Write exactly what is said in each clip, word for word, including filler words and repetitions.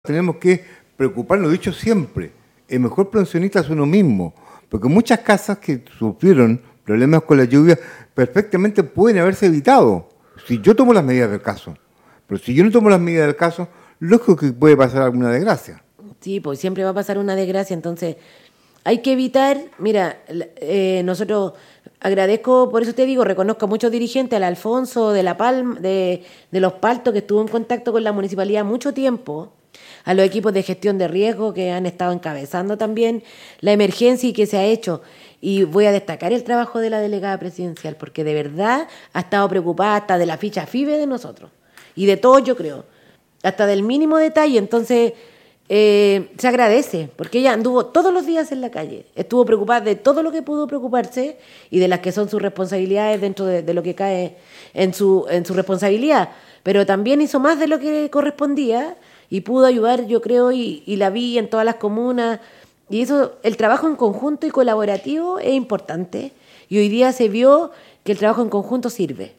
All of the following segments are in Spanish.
Tenemos que preocuparnos, lo he dicho siempre, el mejor pensionista es uno mismo, porque muchas casas que sufrieron problemas con la lluvia perfectamente pueden haberse evitado, si yo tomo las medidas del caso. Pero si yo no tomo las medidas del caso, lógico que puede pasar alguna desgracia. Sí, pues siempre va a pasar una desgracia, entonces hay que evitar, mira, eh, nosotros agradezco, por eso te digo, reconozco a muchos dirigentes, al Alfonso de La Palma, de, de Los Paltos, que estuvo en contacto con la municipalidad mucho tiempo, a los equipos de gestión de riesgo que han estado encabezando también la emergencia y que se ha hecho. Y voy a destacar el trabajo de la delegada presidencial, porque de verdad ha estado preocupada hasta de la ficha F I B E de nosotros, y de todos yo creo, hasta del mínimo detalle. Entonces eh, se agradece, porque ella anduvo todos los días en la calle, estuvo preocupada de todo lo que pudo preocuparse y de las que son sus responsabilidades dentro de, de lo que cae en su, en su responsabilidad, pero también hizo más de lo que correspondía y pudo ayudar, yo creo, y, y la vi en todas las comunas. Y eso, el trabajo en conjunto y colaborativo es importante. Y hoy día se vio que el trabajo en conjunto sirve.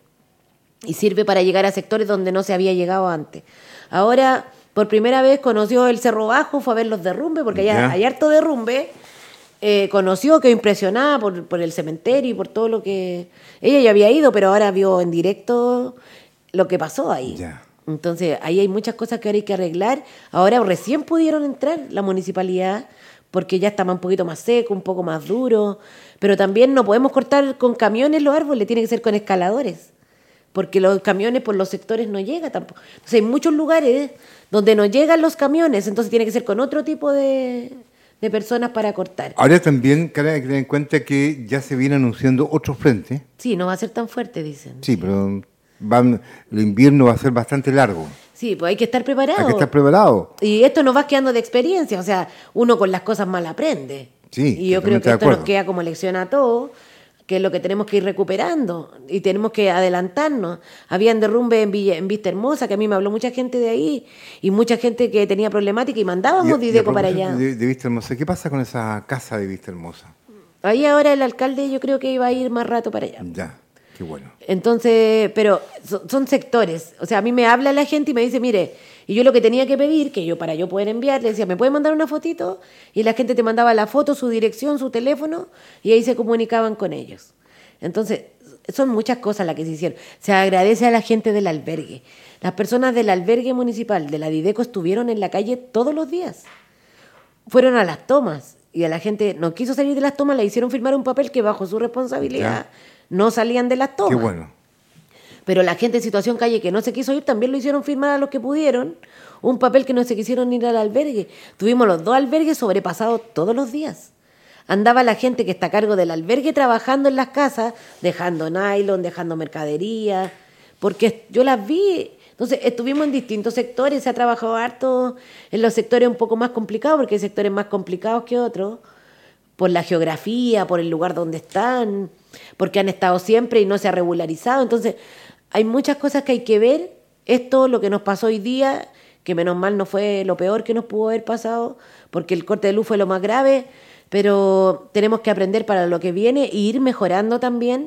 Y sirve para llegar a sectores donde no se había llegado antes. Ahora, por primera vez conoció el Cerro Bajo, fue a ver los derrumbes, porque allá hay harto derrumbe. Eh, conoció, quedó impresionada por, por el cementerio y por todo lo que... Ella ya había ido, pero ahora vio en directo lo que pasó ahí. Ya. Entonces, ahí hay muchas cosas que ahora hay que arreglar. Ahora recién pudieron entrar la municipalidad, porque ya estaba un poquito más seco, un poco más duro, pero también no podemos cortar con camiones los árboles, tiene que ser con escaladores, porque los camiones por los sectores no llegan tampoco. Entonces hay muchos lugares donde no llegan los camiones, entonces tiene que ser con otro tipo de, de personas para cortar. Ahora también, Karen, hay que tener en cuenta que ya se viene anunciando otro frente. Sí, no va a ser tan fuerte, dicen. Sí, sí. pero van, el invierno va a ser bastante largo. Sí, pues hay que estar preparado. Hay que estar preparado. Y esto nos va quedando de experiencia, o sea, uno con las cosas mal aprende. Sí, y yo creo que esto nos queda como lección a todos, que es lo que tenemos que ir recuperando y tenemos que adelantarnos. Habían derrumbes en, Villa, en Vista Hermosa, que a mí me habló mucha gente de ahí, y mucha gente que tenía problemática y mandábamos y, Dideco para allá. De, de Vista Hermosa, ¿qué pasa con esa casa de Vista Hermosa? Ahí ahora el alcalde yo creo que iba a ir más rato para allá. Ya. Qué bueno. Entonces, pero son, son sectores. O sea, a mí me habla la gente y me dice, mire, y yo lo que tenía que pedir, que yo para yo poder enviar, le decía, ¿me puede mandar una fotito? Y la gente te mandaba la foto, su dirección, su teléfono, y ahí se comunicaban con ellos. Entonces, son muchas cosas las que se hicieron. Se agradece a la gente del albergue. Las personas del albergue municipal de la Dideco estuvieron en la calle todos los días. Fueron a las tomas, y a la gente no quiso salir de las tomas, le hicieron firmar un papel que bajo su responsabilidad... ¿Ya? No salían de las tomas. Qué bueno. Pero la gente en situación calle que no se quiso ir también lo hicieron firmar a los que pudieron un papel que no se quisieron ir al albergue. Tuvimos los dos albergues sobrepasados todos los días. Andaba la gente que está a cargo del albergue trabajando en las casas, dejando nylon, dejando mercadería, porque yo las vi. Entonces estuvimos en distintos sectores, se ha trabajado harto en los sectores un poco más complicados, porque hay sectores más complicados que otros, por la geografía, por el lugar donde están, porque han estado siempre y no se ha regularizado. Entonces, hay muchas cosas que hay que ver. Esto, lo que nos pasó hoy día, que menos mal no fue lo peor que nos pudo haber pasado, porque el corte de luz fue lo más grave, pero tenemos que aprender para lo que viene e ir mejorando también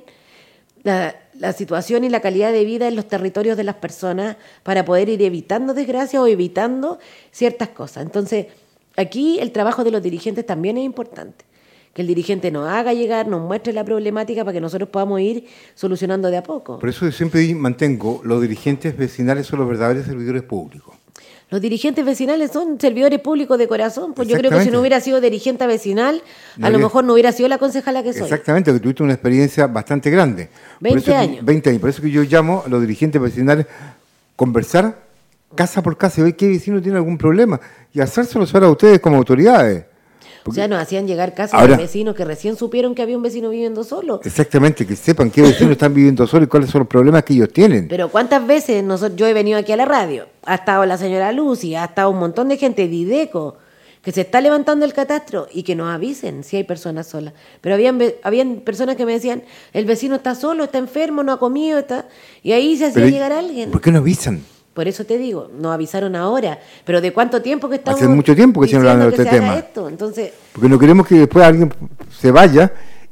la, la situación y la calidad de vida en los territorios de las personas para poder ir evitando desgracias o evitando ciertas cosas. Entonces, aquí el trabajo de los dirigentes también es importante. Que el dirigente nos haga llegar, nos muestre la problemática para que nosotros podamos ir solucionando de a poco. Por eso yo siempre mantengo, los dirigentes vecinales son los verdaderos servidores públicos. Los dirigentes vecinales son servidores públicos de corazón, pues yo creo que si no hubiera sido dirigente vecinal, no a lo mejor no hubiera sido la concejala que soy. Exactamente, que tuviste una experiencia bastante grande. veinte años. Que, veinte años, por eso que yo llamo a los dirigentes vecinales conversar casa por casa y ver qué vecino tiene algún problema y hacérselo saber a ustedes como autoridades. Porque, o sea, nos hacían llegar casos ahora, de vecinos que recién supieron que había un vecino viviendo solo. Exactamente, que sepan qué vecinos están viviendo solo y cuáles son los problemas que ellos tienen. Pero ¿cuántas veces nosotros, yo he venido aquí a la radio? Ha estado la señora Lucy, ha estado un montón de gente, Dideco, que se está levantando el catastro y que nos avisen si hay personas solas. Pero habían, habían personas que me decían, el vecino está solo, está enfermo, no ha comido, está... y ahí se hacía Pero, llegar alguien. ¿Por qué no avisan? Por eso te digo, nos avisaron ahora, pero ¿de cuánto tiempo que estamos Hace mucho tiempo que se habla de este tema. Esto? Entonces, porque no queremos que después alguien se vaya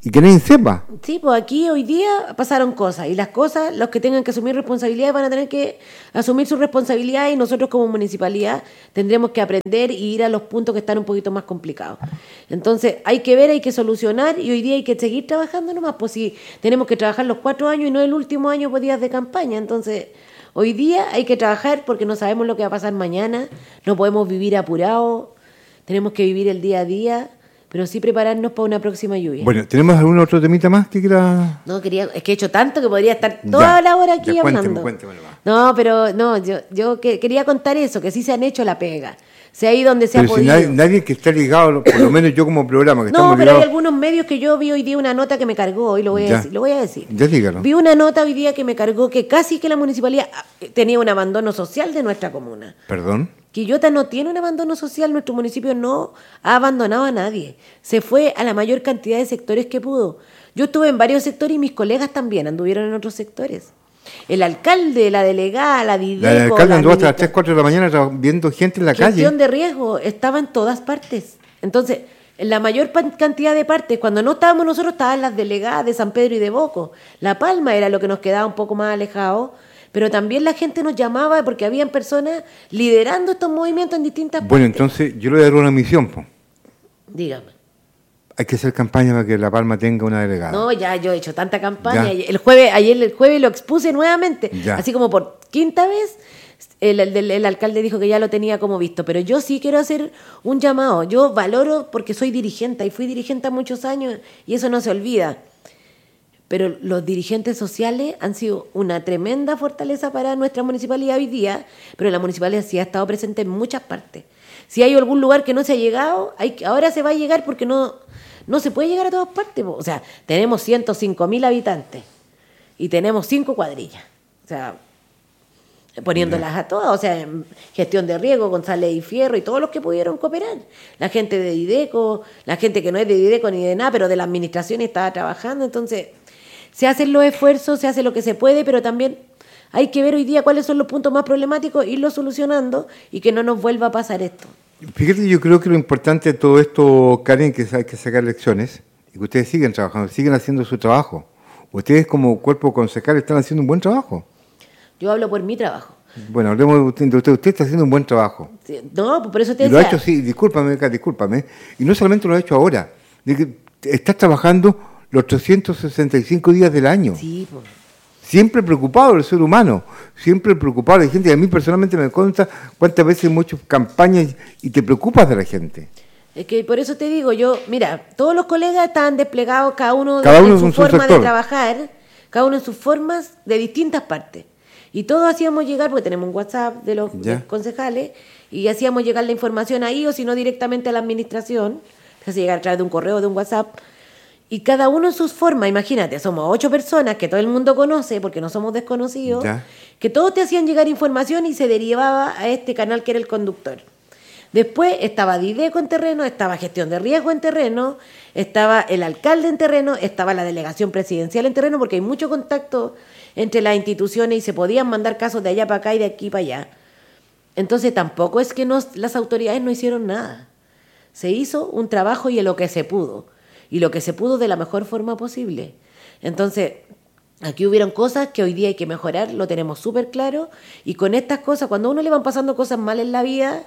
y que nadie sepa. Sí, pues aquí hoy día pasaron cosas y las cosas, los que tengan que asumir responsabilidades van a tener que asumir su responsabilidad y nosotros como municipalidad tendremos que aprender y ir a los puntos que están un poquito más complicados. Entonces hay que ver, hay que solucionar y hoy día hay que seguir trabajando nomás, pues si tenemos que trabajar los cuatro años y no el último año por días de campaña, entonces hoy día hay que trabajar porque no sabemos lo que va a pasar mañana, no podemos vivir apurados, tenemos que vivir el día a día, pero sí prepararnos para una próxima lluvia. Bueno, ¿tenemos algún otro temita más que quiera...? No, quería, es que he hecho tanto que podría estar toda Ya, la hora aquí ya, hablando. cuénteme, cuéntemelo más. No, pero no, yo, yo que, quería contar eso, que sí se han hecho la pega. Se ha ido donde se Pero ha si podido. nadie, nadie que está ligado, por lo menos yo como programa, que No, estamos pero hay ligados... algunos medios que yo vi hoy día una nota que me cargó, y lo voy a Ya. decir. Lo voy a decir. Ya dígalo. Vi una nota hoy día que me cargó que casi que la municipalidad tenía un abandono social de nuestra comuna. ¿Perdón? Quillota no tiene un abandono social, nuestro municipio no ha abandonado a nadie. Se fue a la mayor cantidad de sectores que pudo. Yo estuve en varios sectores y mis colegas también anduvieron en otros sectores. El alcalde, la delegada, la Dideco... La alcalde la andó hasta las administra- tres, cuatro de la mañana tra- viendo gente en la Gestión calle. de riesgo estaba en todas partes. Entonces, en la mayor pan- cantidad de partes, cuando no estábamos nosotros, estaban las delegadas de San Pedro y de Boco. La Palma era lo que nos quedaba un poco más alejado, pero también la gente nos llamaba porque habían personas liderando estos movimientos en distintas Bueno, partes. entonces yo le voy a dar una misión, po. Dígame. Hay que hacer campaña para que La Palma tenga una delegada. No, ya yo he hecho tanta campaña. Ya. El jueves, ayer el jueves lo expuse nuevamente, Ya. así como por quinta vez. El, el, el- el alcalde dijo que ya lo tenía como visto, pero yo sí quiero hacer un llamado. Yo valoro porque soy dirigente y fui dirigente muchos años y eso no se olvida. Pero los dirigentes sociales han sido una tremenda fortaleza para nuestra municipalidad hoy día, pero la municipalidad sí ha estado presente en muchas partes. Si hay algún lugar que no se ha llegado, hay, que- ahora se va a llegar porque no, no se puede llegar a todas partes. Po. O sea, tenemos ciento cinco mil habitantes y tenemos cinco cuadrillas. O sea, poniéndolas a todas, o sea, en gestión de riesgo, González y Fierro y todos los que pudieron cooperar. La gente de Dideco, la gente que no es de Dideco ni de nada, pero de la administración estaba trabajando, entonces se hacen los esfuerzos, se hace lo que se puede, pero también hay que ver hoy día cuáles son los puntos más problemáticos, irlos solucionando y que no nos vuelva a pasar esto. Fíjate, yo creo que lo importante de todo esto, Karen, que hay que sacar lecciones y que ustedes siguen trabajando, siguen haciendo su trabajo. Ustedes como cuerpo concejal están haciendo un buen trabajo. Yo hablo por mi trabajo. Bueno, hablemos de usted. de usted. Usted está haciendo un buen trabajo. Sí, no, por eso te Y lo ha decía. hecho, sí, discúlpame, Karen, discúlpame. Y no solamente lo ha hecho ahora, de que estás trabajando los trescientos sesenta y cinco días del año. Sí, pues. Siempre preocupado del ser humano, siempre preocupado de la gente. Y a mí personalmente me consta cuántas veces hemos hecho campañas y te preocupas de la gente. Es que por eso te digo, yo, mira, todos los colegas estaban desplegados, cada uno, Cada de, uno en su con su forma sector. de trabajar, cada uno en sus formas de distintas partes. Y todos hacíamos llegar, porque tenemos un WhatsApp de los, Ya. de los concejales, y hacíamos llegar la información ahí, o si no directamente a la administración, se hace llegar a través de un correo, de un WhatsApp, y cada uno en sus formas, imagínate, somos ocho personas que todo el mundo conoce, porque no somos desconocidos, Ya. que todos te hacían llegar información y se derivaba a este canal que era el conductor. Después estaba Dideco en terreno, estaba gestión de riesgo en terreno, estaba el alcalde en terreno, estaba la delegación presidencial en terreno, porque hay mucho contacto entre las instituciones y se podían mandar casos de allá para acá y de aquí para allá. Entonces tampoco es que nos, las autoridades no hicieron nada. Se hizo un trabajo y en lo que se pudo. Y lo que se pudo de la mejor forma posible. Entonces, aquí hubieron cosas que hoy día hay que mejorar, lo tenemos súper claro. Y con estas cosas, cuando a uno le van pasando cosas malas en la vida,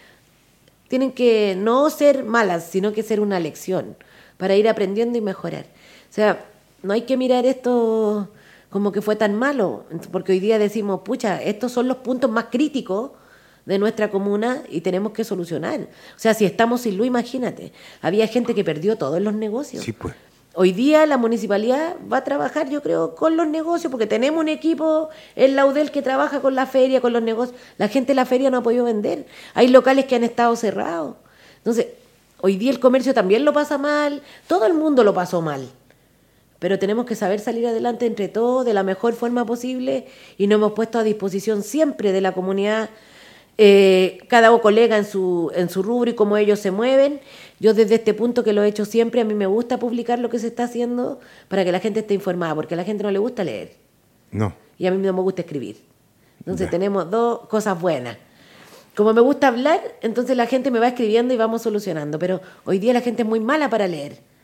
tienen que no ser malas, sino que ser una lección para ir aprendiendo y mejorar. O sea, no hay que mirar esto como que fue tan malo, porque hoy día decimos, pucha, estos son los puntos más críticos de nuestra comuna y tenemos que solucionar. O sea, si estamos sin luz, imagínate, había gente que perdió todo en los negocios. Sí, pues. Hoy día la municipalidad va a trabajar, yo creo, con los negocios, porque tenemos un equipo en la U D E L que trabaja con la feria, con los negocios. La gente de la feria no ha podido vender. Hay locales que han estado cerrados. Entonces, hoy día el comercio también lo pasa mal, todo el mundo lo pasó mal. Pero tenemos que saber salir adelante entre todos de la mejor forma posible y nos hemos puesto a disposición siempre de la comunidad, eh, cada colega en su, en su rubro y cómo ellos se mueven. Yo desde este punto que lo he hecho siempre, a mí me gusta publicar lo que se está haciendo para que la gente esté informada, porque a la gente no le gusta leer No. y a mí no me gusta escribir. Entonces Ya. tenemos dos cosas buenas. Como me gusta hablar, entonces la gente me va escribiendo y vamos solucionando, pero hoy día la gente es muy mala para leer.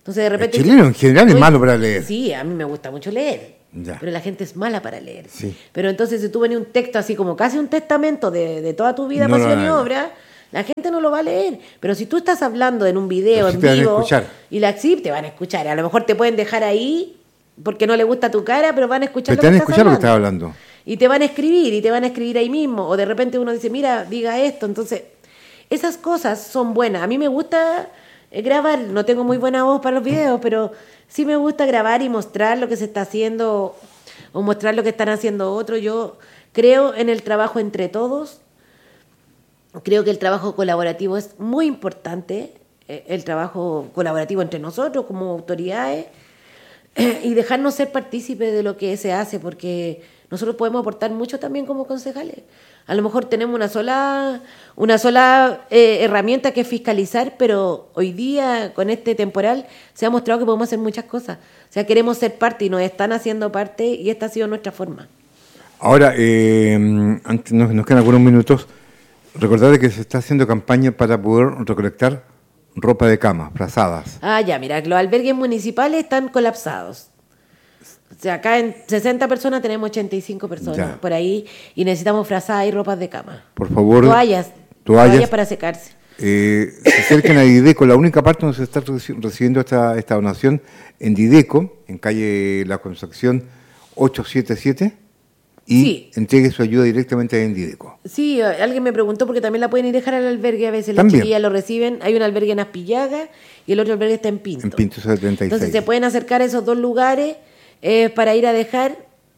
Entonces de repente... El chileno en general es Uy, malo para leer. Sí, a mí me gusta mucho leer, Ya. pero la gente es mala para leer. Sí. Pero entonces si tú pones un texto así como casi un testamento de, de toda tu vida, No lo pasión y van a leer. obra, la gente no lo va a leer. Pero si tú estás hablando en un video, Pero sí en te van a vivo, escuchar. y la sí, te van a escuchar. A lo mejor te pueden dejar ahí porque no le gusta tu cara, pero van a escuchar Pero te van a lo que estás escuchar lo que hablando. estás hablando. Y te van a escribir, y te van a escribir ahí mismo. O de repente uno dice, mira, diga esto. Entonces, esas cosas son buenas. A mí me gusta eh, grabar, no tengo muy buena voz para los videos, pero sí me gusta grabar y mostrar lo que se está haciendo o mostrar lo que están haciendo otros. Yo creo en el trabajo entre todos. Creo que el trabajo colaborativo es muy importante. eh, El trabajo colaborativo entre nosotros como autoridades. Y dejarnos ser partícipes de lo que se hace, porque nosotros podemos aportar mucho también como concejales. A lo mejor tenemos una sola una sola eh, herramienta que es fiscalizar, pero hoy día con este temporal se ha mostrado que podemos hacer muchas cosas. O sea, queremos ser parte y nos están haciendo parte, y esta ha sido nuestra forma. Ahora, eh, antes nos, nos quedan algunos minutos. Recordad que se está haciendo campaña para poder recolectar ropa de cama, frazadas. Ah, ya, mira, los albergues municipales están colapsados. O sea, acá en sesenta personas tenemos ochenta y cinco personas Ya. por ahí, y necesitamos frazadas y ropas de cama. Por favor, Toallas, toallas. toallas para secarse. Eh, se acerquen a Dideco, la única parte donde se está reci- recibiendo esta, esta donación, en Dideco, en calle La Concepción ochocientos setenta y siete, y Sí. entregue su ayuda directamente en Dideco. Sí, eh, alguien me preguntó porque también la pueden ir a dejar al albergue, a veces las También. chiquillas lo reciben. Hay un albergue en Aspillaga y el otro albergue está en Pinto. En Pinto setenta y seis. Entonces se pueden acercar a esos dos lugares eh, para ir a dejar,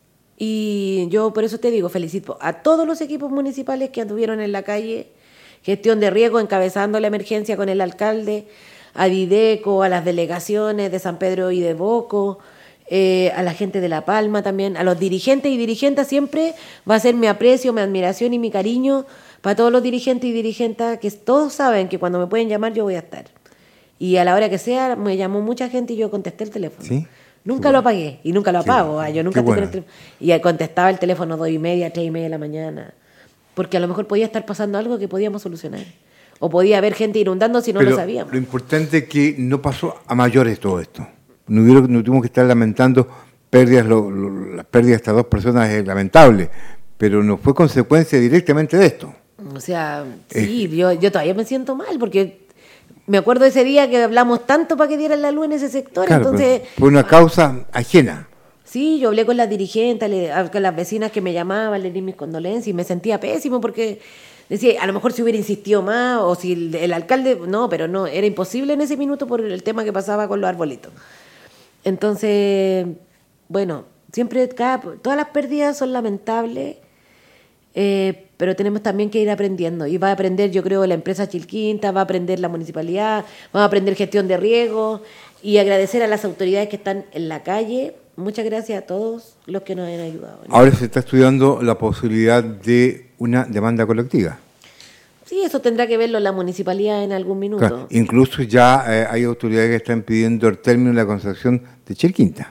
y yo por eso te digo, felicito a todos los equipos municipales que anduvieron en la calle, gestión de riesgo encabezando la emergencia con el alcalde, a Dideco, a las delegaciones de San Pedro y de Boco, eh, a la gente de La Palma también, a los dirigentes y dirigentes. Siempre va a ser mi aprecio, mi admiración y mi cariño para todos los dirigentes y dirigentes, que todos saben que cuando me pueden llamar yo voy a estar. Y a la hora que sea, me llamó mucha gente y yo contesté el teléfono. ¿Sí? Nunca lo apagué y nunca lo Qué apago. bueno, ah, Yo nunca qué estoy con bueno. el teléfono. Y contestaba el teléfono dos y media, tres y media de la mañana. Porque a lo mejor podía estar pasando algo que podíamos solucionar. O podía haber gente inundando si no Pero lo sabíamos. lo importante es que no pasó a mayores todo esto. No, hubieron, no tuvimos que estar lamentando pérdidas, lo, lo- las pérdidas de estas dos personas es lamentable, pero no fue consecuencia directamente de esto. O sea, sí, yo, yo todavía me siento mal porque me acuerdo de ese día que hablamos tanto para que dieran la luz en ese sector. Claro, Entonces, pero fue una causa ajena. sí, yo hablé con las dirigentes, le- a- con las vecinas que me llamaban, le di mis condolencias y me sentía pésimo porque decía, a lo mejor si hubiera insistido más o si el, el alcalde, no, pero no, era imposible en ese minuto por el tema que pasaba con los arbolitos. Entonces, bueno, siempre, cada, todas las pérdidas son lamentables, eh, pero tenemos también que ir aprendiendo. Y va a aprender, yo creo, la empresa Chilquinta, va a aprender la municipalidad, va a aprender gestión de riesgo, y agradecer a las autoridades que están en la calle. Muchas gracias a todos los que nos han ayudado. Ahora se está estudiando la posibilidad de una demanda colectiva. Sí, eso tendrá que verlo la municipalidad en algún minuto. Claro, incluso ya eh, hay autoridades que están pidiendo el término de la concesión de Chilquinta.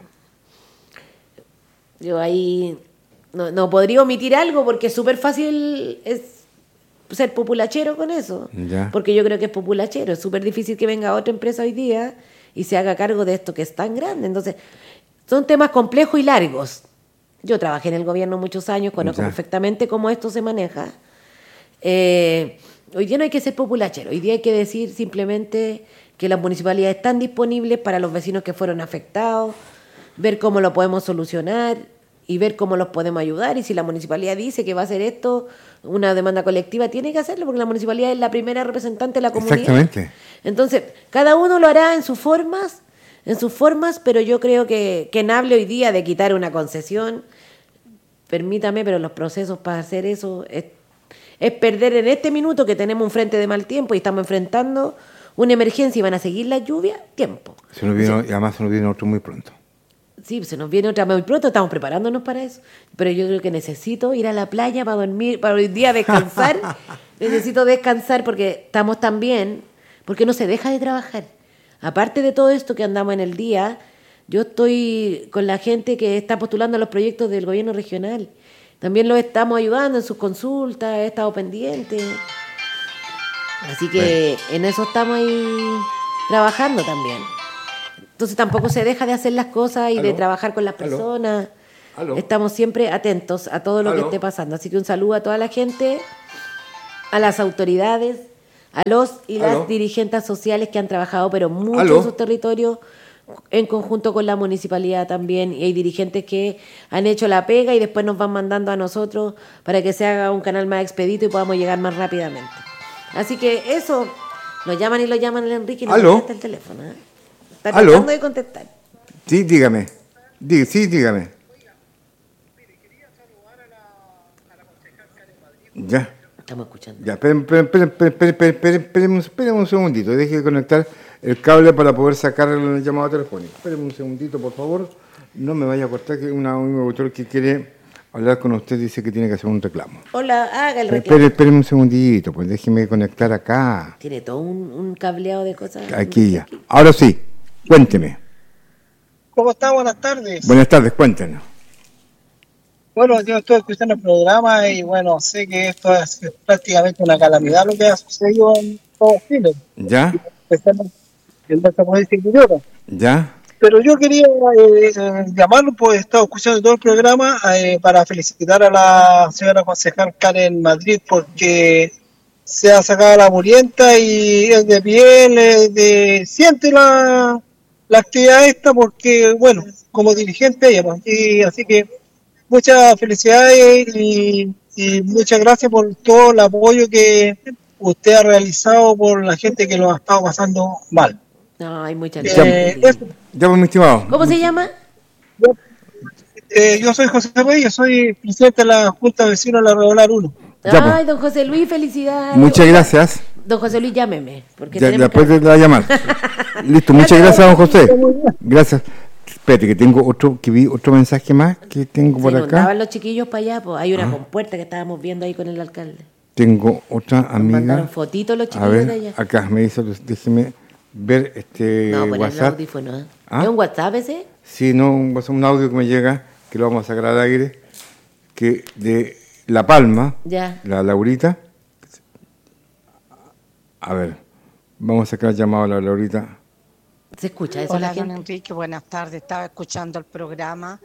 Yo ahí no, no podría omitir algo porque es súper fácil es ser populachero con eso. Ya. Porque yo creo que es populachero. Es súper difícil que venga otra empresa hoy día y se haga cargo de esto que es tan grande. Entonces, son temas complejos y largos. Yo trabajé en el gobierno muchos años, conozco Ya. perfectamente cómo esto se maneja. Eh, hoy día no hay que ser populachero. Hoy día hay que decir simplemente que las municipalidades están disponibles para los vecinos que fueron afectados, ver cómo lo podemos solucionar y ver cómo los podemos ayudar. Y si la municipalidad dice que va a hacer esto, una demanda colectiva, tiene que hacerlo porque la municipalidad es la primera representante de la comunidad. Exactamente. Entonces, cada uno lo hará en sus formas, en sus formas, pero yo creo que quien hable hoy día de quitar una concesión, permítame, pero los procesos para hacer eso es, es perder en este minuto que tenemos un frente de mal tiempo y estamos enfrentando una emergencia y van a seguir las lluvias, tiempo. Se nos viene, y además se nos viene otro muy pronto. Sí, se nos viene otra muy pronto, estamos preparándonos para eso. Pero yo creo que necesito ir a la playa para dormir, para hoy día descansar. Necesito descansar porque estamos tan bien, porque no se deja de trabajar. Aparte de todo esto que andamos en el día, yo estoy con la gente que está postulando a los proyectos del gobierno regional. También los estamos ayudando en sus consultas, he estado pendiente. Así que en eso estamos ahí trabajando también. Entonces tampoco se deja de hacer las cosas y ¿Aló? de trabajar con las personas. ¿Aló? ¿Aló? Estamos siempre atentos a todo lo ¿Aló? que esté pasando. Así que un saludo a toda la gente, a las autoridades, a los y las ¿Aló? dirigentes sociales que han trabajado, pero mucho ¿Aló? en sus territorios, en conjunto con la municipalidad también. Y hay dirigentes que han hecho la pega y después nos van mandando a nosotros para que se haga un canal más expedito y podamos llegar más rápidamente. Así que eso, lo llaman y lo llaman el Enrique y no ¿Aló? contesta el teléfono. ¿eh? Está ¿Aló? tratando de contestar. Sí, dígame. Dí- sí, dígame. Ya, Estamos escuchando. ya, esperen, esperen, esperen, esperen, esperen, esperen, esperen, esperen un segundito. Deje de conectar el cable para poder sacar el llamado telefónico. Esperen un segundito, por favor. No me vaya a cortar, que una, un autor que quiere hablar con usted dice que tiene que hacer un reclamo. Hola, haga el reclamo. Esperen, esperen un segundito, pues déjeme conectar acá. Tiene todo un, un cableado de cosas. Aquí ya. Ahora sí, cuénteme. ¿Cómo está? Buenas tardes. Buenas tardes, cuéntenos. Bueno, yo estoy escuchando el programa y bueno, sé que esto es prácticamente una calamidad lo que ha sucedido en todo Chile, ¿Ya? especialmente en nuestra provincia de Quillota. ¿Ya? Pero yo quería eh, eh, llamarlo, pues he estado escuchando todo el programa eh, para felicitar a la señora concejal Karen Madrid porque se ha sacado la murienta y es de piel, es de siente la, la actividad esta porque, bueno, como dirigente ella, pues, y así que muchas felicidades y, y muchas gracias por todo el apoyo que usted ha realizado por la gente que lo ha estado pasando mal. Ay, muchas Eh, gracias. eso. Ya, pues, mi estimado. ¿Cómo se llama? Eh, yo soy José Reyes, soy presidente de la Junta de Vecinos de la Regular uno. Ya, pues. Ay, don José Luis, felicidades. Muchas Oiga, gracias. Don José Luis, llámeme. Porque Ya, tenemos después que... de la llamar. Listo, muchas gracias, don José. Gracias. Espérate, que tengo otro, que vi otro mensaje más que tengo Se por inundaban acá. los chiquillos para allá, pues hay una compuerta que estábamos viendo ahí con el alcalde. Tengo otra Nos mandaron amiga. fotitos los A chiquillos de ver, allá. acá me dice, déjeme ver este No, poner el WhatsApp. audífono. ¿eh? ¿Ah? ¿Es un WhatsApp ese? Sí, no, un, un audio que me llega, que lo vamos a sacar al aire, que de La Palma, Ya. la Laurita. A ver, vamos a sacar el llamado a la Laurita. ¿Se escucha eso Hola, la don gente? Enrique, buenas tardes. Estaba escuchando el programa.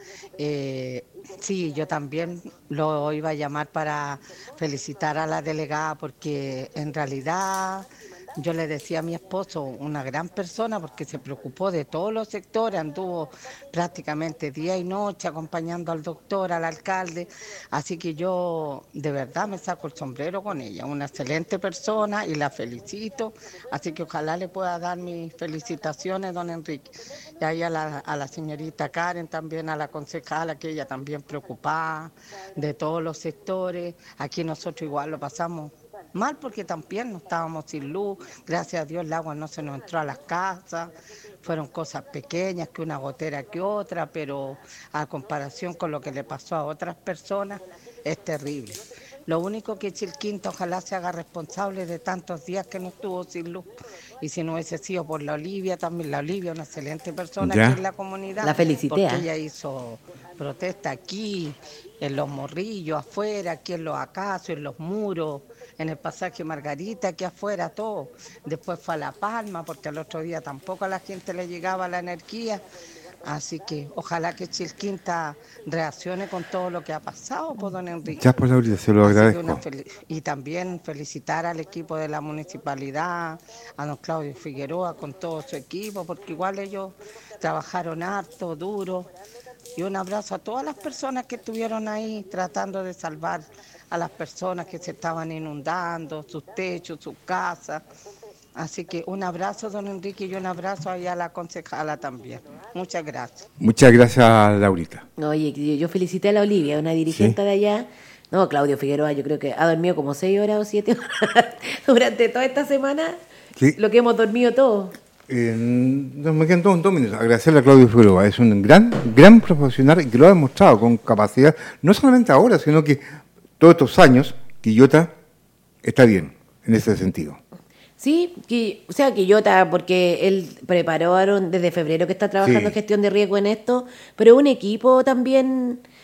Eh, sí, yo también lo iba a llamar para felicitar a la delegada porque en realidad yo le decía a mi esposo, una gran persona porque se preocupó de todos los sectores, anduvo prácticamente día y noche acompañando al doctor, al alcalde, así que yo de verdad me saco el sombrero con ella, una excelente persona y la felicito, así que ojalá le pueda dar mis felicitaciones, don Enrique. Y ahí a la, a la señorita Karen también, a la concejala, que ella también preocupada de todos los sectores, aquí nosotros igual lo pasamos mal porque también no estábamos sin luz, gracias a Dios el agua no se nos entró a las casas, fueron cosas pequeñas, que una gotera que otra, pero a comparación con lo que le pasó a otras personas es terrible. Lo único que Chilquinta ojalá se haga responsable de tantos días que no estuvo sin luz. Y si no hubiese sido por la Olivia, también la Olivia, una excelente persona Ya. aquí en la comunidad. La felicité, Porque ¿ah? ella hizo protesta aquí, en los Morrillos, afuera, aquí en los Acacios, en los muros, en el pasaje Margarita, aquí afuera, todo. Después fue a La Palma, porque al otro día tampoco a la gente le llegaba la energía. Así que ojalá que Chilquinta reaccione con todo lo que ha pasado, pues, don Enrique. Ya, pues, Laurita, se lo Así que agradezco. una fel- y también felicitar al equipo de la municipalidad, a don Claudio Figueroa con todo su equipo, porque igual ellos trabajaron harto, duro. Y un abrazo a todas las personas que estuvieron ahí tratando de salvar a las personas que se estaban inundando, sus techos, sus casas. Así que un abrazo, don Enrique, y un abrazo ahí a la concejala también. Muchas gracias. Muchas gracias, Laurita. Oye, yo, yo felicité a la Olivia, una dirigente Sí. de allá. No, Claudio Figueroa, yo creo que ha dormido como seis horas o siete horas durante toda esta semana. Sí. Lo que hemos dormido todos. Eh, nos me quedan dos, dos minutos. Agradecerle a Claudio Figueroa. Es un gran, gran profesional y que lo ha demostrado con capacidad, no solamente ahora, sino que todos estos años, Quillota está bien en ese sentido. Sí, que, o sea, Quillota, porque él prepararon desde febrero que está trabajando Sí. gestión de riesgo en esto, pero un equipo también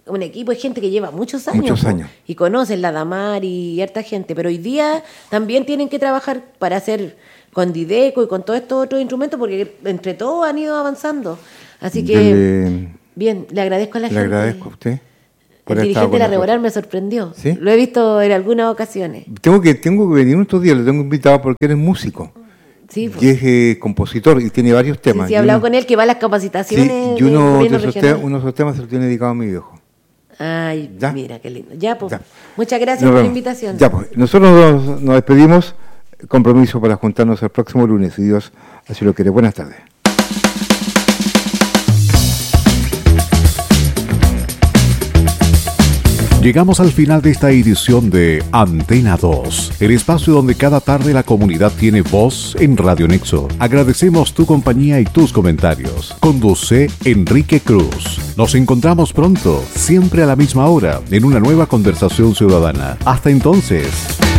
un equipo de gente que lleva muchos años. Muchos po, años. Y conocen la Damar y harta gente. Pero hoy día también tienen que trabajar para hacer con Dideco y con todos estos otros instrumentos, porque entre todos han ido avanzando. Así que, Dele, bien, le agradezco a la le gente. agradezco a usted. por El haber estado dirigente de con la nosotros. Rebolar me sorprendió. ¿Sí? Lo he visto en algunas ocasiones. Tengo que, tengo que venir otros días, lo tengo invitado porque él es músico. Sí, pues. Y es eh, compositor y tiene varios Sí, temas. sí, he Y hablado uno- con él que va a las Sí, capacitaciones y uno del de, gobierno esos regional. te- uno de esos temas se lo tiene dedicado a mi viejo. Ay, ¿Ya? mira, qué lindo. Ya, pues. Ya. Muchas gracias Nos por la vemos. invitación. Ya, pues, nosotros nos, nos despedimos. Compromiso para juntarnos el próximo lunes, si Dios así lo quiere. Buenas tardes. Llegamos al final de esta edición de Antena dos, el espacio donde cada tarde la comunidad tiene voz en Radio Nexo. Agradecemos tu compañía y tus comentarios. Conduce Enrique Cruz. Nos encontramos pronto, siempre a la misma hora, en una nueva conversación ciudadana. Hasta entonces.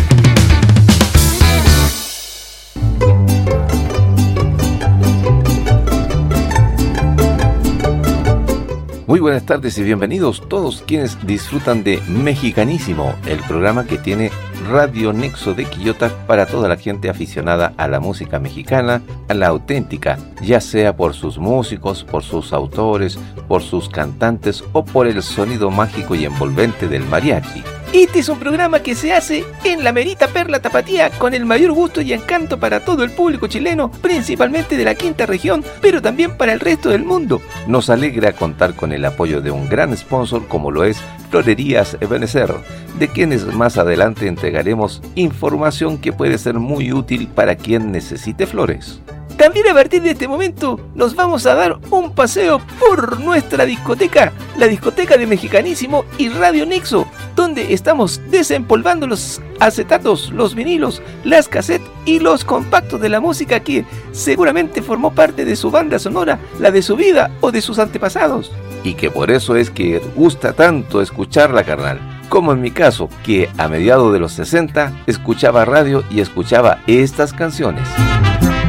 Muy buenas tardes y bienvenidos todos quienes disfrutan de Mexicanísimo, el programa que tiene Radio Nexo de Quillota para toda la gente aficionada a la música mexicana, a la auténtica, ya sea por sus músicos, por sus autores, por sus cantantes o por el sonido mágico y envolvente del mariachi. Este es un programa que se hace en la merita perla tapatía con el mayor gusto y encanto para todo el público chileno, principalmente de la quinta región, pero también para el resto del mundo. Nos alegra contar con el apoyo de un gran sponsor como lo es Florerías Ebenezer, de quienes más adelante entregaremos información que puede ser muy útil para quien necesite flores. También a partir de este momento nos vamos a dar un paseo por nuestra discoteca, la discoteca de Mexicanísimo y Radio Nexo, donde estamos desempolvando los acetatos, los vinilos, las cassettes y los compactos de la música que seguramente formó parte de su banda sonora, la de su vida o de sus antepasados. Y que por eso es que gusta tanto escucharla, carnal. Como en mi caso, que a mediados de los sesenta escuchaba radio y escuchaba estas canciones.